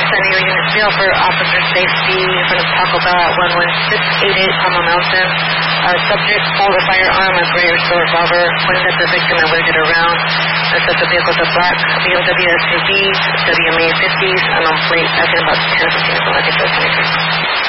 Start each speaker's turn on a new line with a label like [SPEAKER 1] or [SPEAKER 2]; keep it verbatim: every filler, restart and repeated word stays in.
[SPEAKER 1] San Diego units. We offer officer safety in front of Taco Bell at one one six eight eight Palma Mountain. Uh, subject pulled a firearm, a gray or silver revolver, pointed at the victim and waved it around. Uh, said the vehicles are black, B M W S U Vs, W M A fifties, and on plate, I think about ten fifteen, so I think that's twenty-three.